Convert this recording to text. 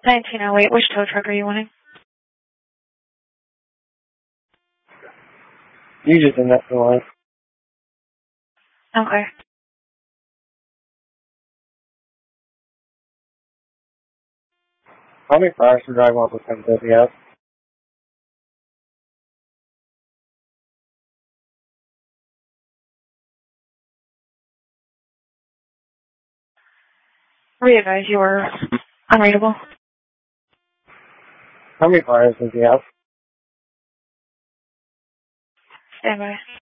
1908, which tow truck are you wanting? You just in that line. Okay. How many cars are driving off the 1050 out? Re-advise you were unreadable. How many cars does he have? Stand by.